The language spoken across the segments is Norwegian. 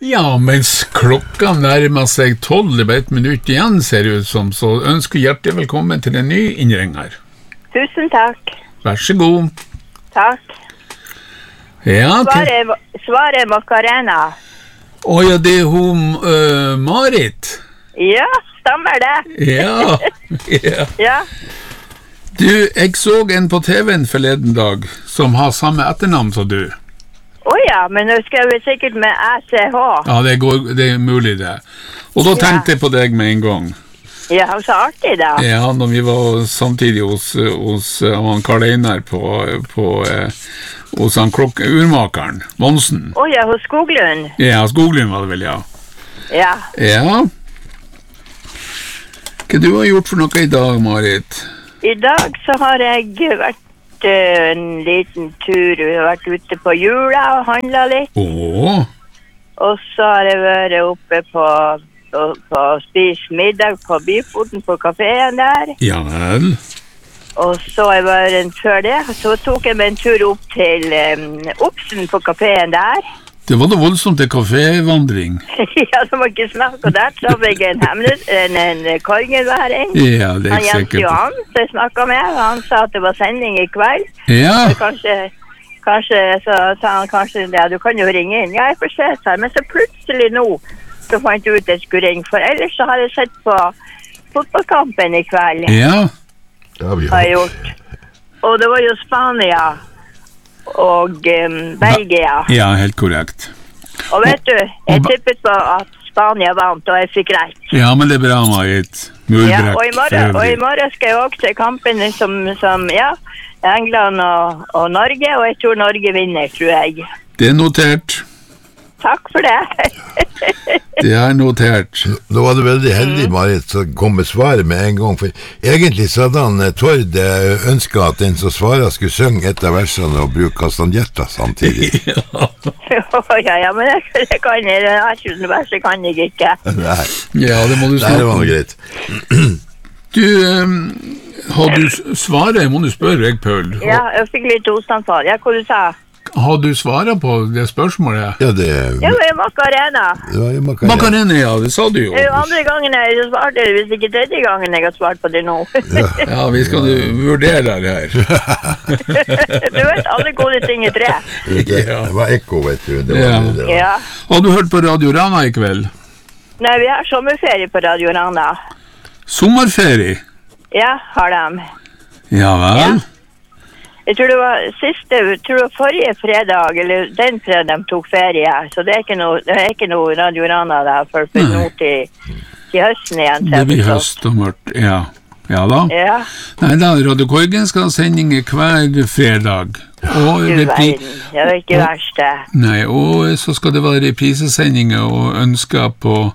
Ja, mens klokka nærmer seg 12, det er bare 1 minutt igjen, ser det ut som, så ønsker hjertelig velkommen til en ny innringer. Tusen takk. Vær så god. Takk. Ja, Svaret Macarena. ja, det er hun Marit. Ja, stemmer det. Ja, ja. Ja. Du, jeg så en på TV-en forleden dag, som har samme etternavn som du. Ja, men nå skal vi sikkert med ACH. Ja, det er mulig det. Og da tenkte jeg på deg med en gang. Ja, så artig da. Ja, når vi var samtidig hos han Karl Einar hos han urmakeren, Monsen. Ja, hos Skoglund. Ja, Skoglund var det vel, ja. Ja. Ja. Hva du har gjort for noe i dag, Marit? I dag så har jeg vært en liten tur. Vi har vært ute på jula og handlet litt. Og så har jeg vært oppe på spist middag på Byporten på kaféen der. Ja vel. Og så har jeg vært før det, så tok jeg meg en tur opp til Opsen på kaféen der. Det var da voldsomt til kafévandring. Ja, det var ikke snakk, og der traff jeg en korgenværing. Ja, det er jeg sikker på. Han Jens Johan, som jeg snakket med, han sa at det var sending i kveld. Ja. Kanskje, så sa han kanskje, ja, du kan jo ringe inn. Ja, jeg får se, sa jeg. Men så plutselig nå, så fant jeg ut at jeg skulle ringe, for ellers så har jeg sett på fotballkampen i kveld. Ja. Har jeg gjort. Og det var jo Spania og Belgia. Ja, helt korrekt. Og vet du, jeg tippet på at Spania vant, og jeg fikk rett. Ja, men det er bra, Marit. Ja, og i morgen skal jeg også til kampen som England og Norge, og jeg tror Norge vinner, tror jeg. Det er notert. Takk for det. Det er notert. Nå var du veldig heldig, Marit, så kom med svaret med en gang, for egentlig så hadde han Tord ønsket at den som svarer skulle synge et av versene og bruke kastanjetta samtidig. Ja, men det kan jeg, det verste kan jeg ikke. Nei. Ja, det må du snakke om. Det var noe greit. Du, har du svaret, må du spørre jeg, Paul. Ja, jeg fikk litt hostanfall. Ja, hva du sa? Har du svaret på det spørsmålet? Ja, det er Macarena. Macarena, ja, det sa du jo. Det er jo andre gangen jeg svarte, hvis ikke tredje gangen jeg har svart på det nå. Ja, vi skal vurdere det her. Du vet, alle gode ting er 3. Det var ekko, vet du. Ja. Har du hørt på Radio Rana i kveld? Nei, vi har sommerferie på Radio Rana. Sommerferie? Ja, har de. Ja vel? Ja. Jeg tror det var forrige fredag, eller den fredag de tok ferie, så det er ikke noe Radio Rana der, for nå til høsten igjen. Det blir høst og mørkt, ja. Ja da. Ja. Nei da, Radio Korgen skal ha sending hver fredag. Det er ikke verst det. Nei, og så skal det være reprisesendinger og ønsker på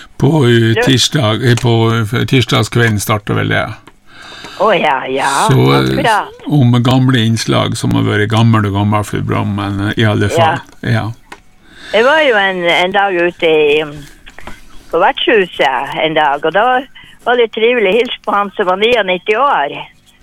tirsdagskvelden starter vel det. Ja, så, akkurat. Om gamle innslag som har vært gammel for bra, men i alle fall, ja. Jeg var jo en dag ute på vertshuset en dag, og da var det trivelig hils på han som var 99 år.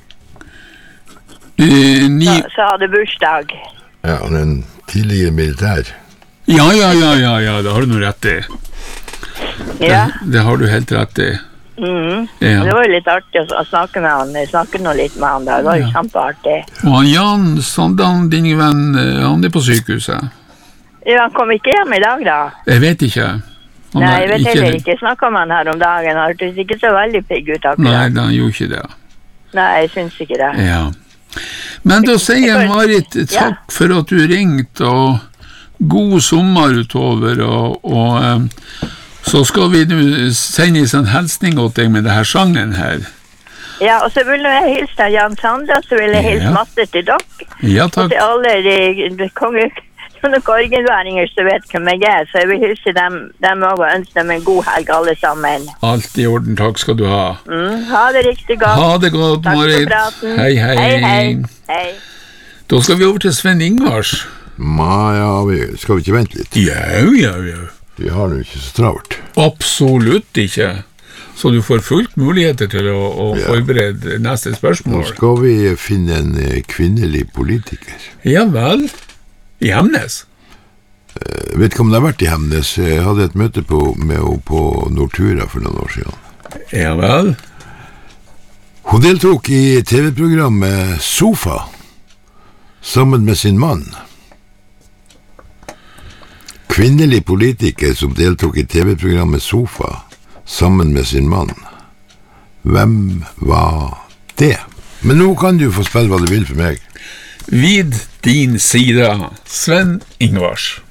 Så hadde bursdag. Ja, han er en tidligere militær. Ja, det har du noe rett i. Ja. Det har du helt rett i. Ja. Det var jo litt artig å snakke med han. Jeg snakket nå litt med han da. Det var jo kjempeartig. Og han Jan Sandan, din venn, han er på sykehuset. Ja, han kom ikke hjem i dag da. Jeg vet ikke. Nei, jeg vet heller ikke. Jeg snakket med han her om dagen. Han hørtes ikke så veldig pigg ut akkurat. Nei, han gjorde ikke det. Nei, jeg synes ikke det. Ja. Men da sier Marit takk for at du ringte, og god sommer utover, og så skal vi sende en hilsning til deg med denne sangen her. Ja, og så vil jeg hilse til Jan Sandra, så vil jeg hilse masse til dere. Ja, takk. Og til alle de korgenværinger som vet hvem jeg er, så jeg vil hilse dem og ønske dem en god helg alle sammen. Alt i orden, takk skal du ha. Ha det riktig godt. Ha det godt, Marit. Takk for praten. Hei. Hei. Da skal vi over til Sven Ingvars. Ja, skal vi ikke vente litt? Ja. Vi har jo ikke så travlt. Absolutt ikke. Så du får fullt muligheter til å forberede neste spørsmål. Nå skal vi finne en kvinnelig politiker. Ja vel. I Hemnes? Jeg vet ikke om det har vært i Hemnes. Jeg hadde et møte med henne på Nortura for noen år siden. Ja vel? Hun deltok i TV-programmet Sofa, sammen med sin mann. Kvinnelig politiker som deltok i TV-programmet Sofa, sammen med sin mann. Hvem var det? Men nå kan du få spille hva du vil for meg. Vid din sida, Sven Ingvars.